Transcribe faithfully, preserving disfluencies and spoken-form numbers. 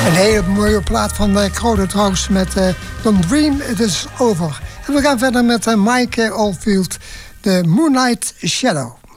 Een hele mooie plaat van de Crowder trouwens met uh, Don't Dream It Is Over. En we gaan verder met uh, Mike Oldfield, The Moonlight Shadow.